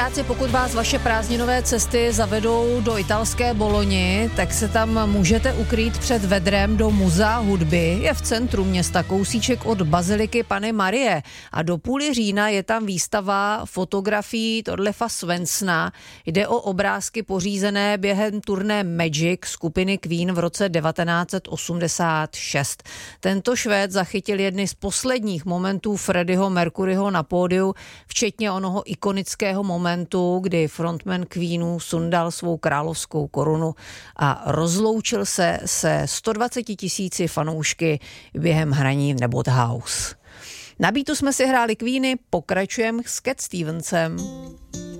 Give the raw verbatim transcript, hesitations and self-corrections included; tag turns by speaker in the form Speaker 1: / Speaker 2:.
Speaker 1: Pokud vás vaše prázdninové cesty zavedou do italské Boloni, tak se tam můžete ukrýt před vedrem do Muzea hudby. Je v centru města, kousíček od Baziliky Panny Marie. A do půli října je tam výstava fotografií Thorlefa Svenssona. Jde o obrázky pořízené během turné Magic skupiny Queen v roce devatenáct set osmdesát šest. Tento Švéd zachytil jedny z posledních momentů Freddieho Mercuryho na pódiu, včetně onoho ikonického momentu, kdy frontman Queenu sundal svou královskou korunu a rozloučil se se sto dvacet tisíci fanoušky během hraní v Nebot House. Na beatu jsme si hráli Queeny, pokračujeme s Cat Stevensem.